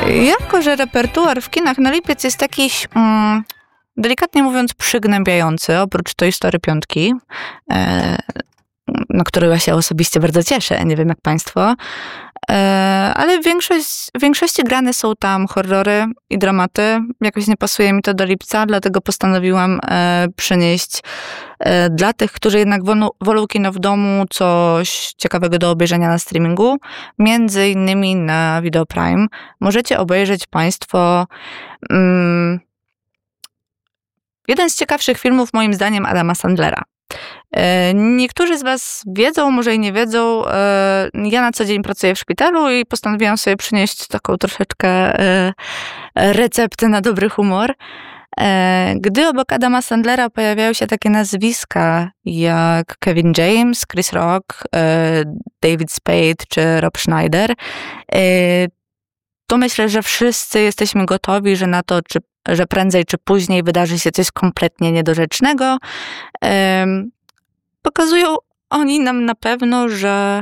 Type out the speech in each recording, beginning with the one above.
Jako że repertuar w kinach na lipiec jest jakiś, delikatnie mówiąc, przygnębiający, oprócz Toy Story 5, na którego ja się osobiście bardzo cieszę, nie wiem jak państwo, ale w większości grane są tam horrory i dramaty. Jakoś nie pasuje mi to do lipca, dlatego postanowiłam przynieść dla tych, którzy jednak wolą kino w domu, coś ciekawego do obejrzenia na streamingu, między innymi na Video Prime. Możecie obejrzeć państwo jeden z ciekawszych filmów, moim zdaniem, Adama Sandlera. Niektórzy z was wiedzą, może i nie wiedzą, ja na co dzień pracuję w szpitalu i postanowiłam sobie przynieść taką troszeczkę receptę na dobry humor. Gdy obok Adama Sandlera pojawiają się takie nazwiska jak Kevin James, Chris Rock, David Spade czy Rob Schneider, to myślę, że wszyscy jesteśmy gotowi, że na to, że prędzej czy później wydarzy się coś kompletnie niedorzecznego. Pokazują oni nam na pewno, że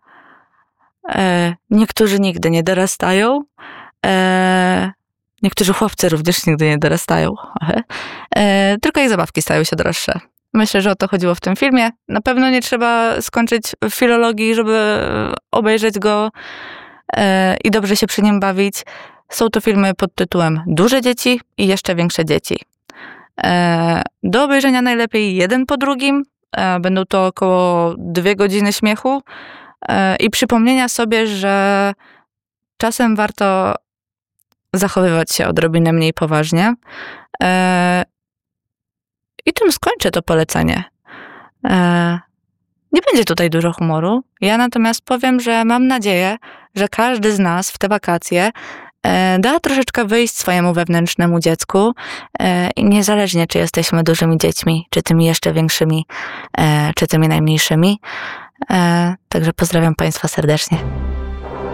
niektórzy nigdy nie dorastają. Niektórzy chłopcy również nigdy nie dorastają. Tylko ich zabawki stają się droższe. Myślę, że o to chodziło w tym filmie. Na pewno nie trzeba skończyć filologii, żeby obejrzeć go i dobrze się przy nim bawić. Są to filmy pod tytułem Duże dzieci i jeszcze większe dzieci. Do obejrzenia najlepiej jeden po drugim. Będą to około 2 godziny śmiechu i przypomnienia sobie, że czasem warto zachowywać się odrobinę mniej poważnie. I tym skończę to polecenie. Nie będzie tutaj dużo humoru. Ja natomiast powiem, że mam nadzieję, że każdy z nas w te wakacje da troszeczkę wyjść swojemu wewnętrznemu dziecku, niezależnie czy jesteśmy dużymi dziećmi, czy tymi jeszcze większymi, czy tymi najmniejszymi. Także pozdrawiam państwa serdecznie.